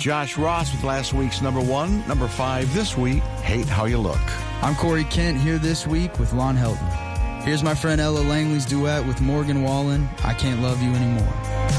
Josh Ross with last week's number 1. Number 5 this week, Hate How You Look. I'm Corey Kent here this week with Lon Helton. Here's my friend Ella Langley's duet with Morgan Wallen, I Can't Love You Anymore.